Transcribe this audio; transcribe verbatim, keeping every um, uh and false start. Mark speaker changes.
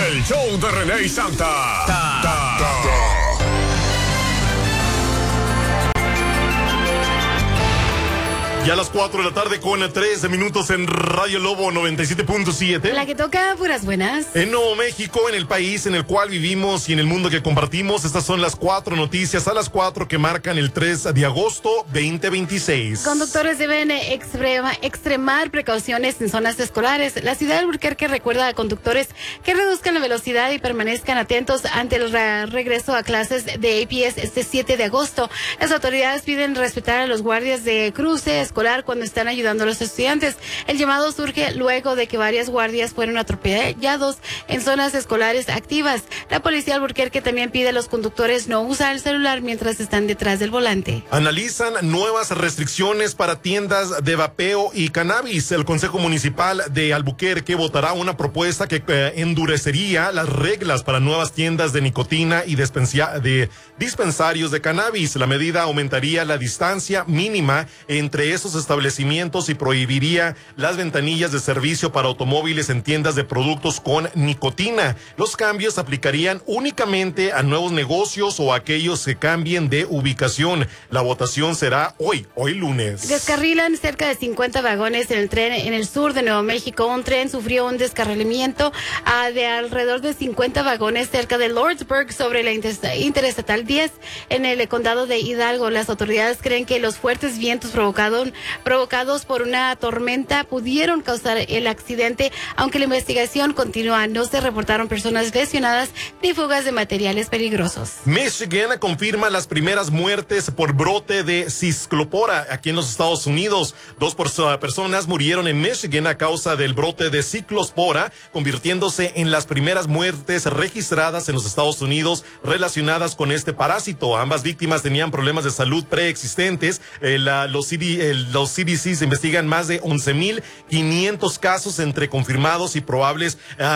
Speaker 1: El show de René y Santa. Ta, ta, ta.
Speaker 2: Ya a las cuatro de la tarde con trece minutos en Radio Lobo noventa y siete punto siete.
Speaker 3: La que toca puras buenas.
Speaker 2: En Nuevo México, en el país en el cual vivimos y en el mundo que compartimos, estas son las cuatro noticias a las cuatro que marcan el tres de agosto veinte veintiséis.
Speaker 3: Conductores deben extrema, extremar precauciones en zonas escolares. La ciudad de Albuquerque recuerda a conductores que reduzcan la velocidad y permanezcan atentos ante el re regreso a clases de A P S este siete de agosto. Las autoridades piden respetar a los guardias de cruce escolar cuando están ayudando a los estudiantes. El llamado surge luego de que varias guardias fueron atropellados en zonas escolares activas. La policía de Albuquerque también pide a los conductores no usar el celular mientras están detrás del volante.
Speaker 2: Analizan nuevas restricciones para tiendas de vapeo y cannabis. El Consejo Municipal de Albuquerque votará una propuesta que eh, endurecería las reglas para nuevas tiendas de nicotina y de dispensarios de cannabis. La medida aumentaría la distancia mínima entre esos establecimientos y prohibiría las ventanillas de servicio para automóviles en tiendas de productos con nicotina. Los cambios aplicarían únicamente a nuevos negocios o a aquellos que cambien de ubicación. La votación será hoy, hoy lunes.
Speaker 3: Descarrilan cerca de cincuenta vagones en el tren en el sur de Nuevo México. Un tren sufrió un descarrilamiento uh, de alrededor de cincuenta vagones cerca de Lordsburg sobre la Interestatal diez en el condado de Hidalgo. Las autoridades creen que los fuertes vientos provocados provocados por una tormenta pudieron causar el accidente, aunque la investigación continúa. No se reportaron personas lesionadas ni fugas de materiales peligrosos.
Speaker 2: Michigan confirma las primeras muertes por brote de ciclopora aquí en los Estados Unidos. Dos personas murieron en Michigan a causa del brote de ciclospora, convirtiéndose en las primeras muertes registradas en los Estados Unidos relacionadas con este parásito. Ambas víctimas tenían problemas de salud preexistentes. Eh, la, los C D, el, Los C D C investigan más de once mil quinientos casos entre confirmados y probables uh,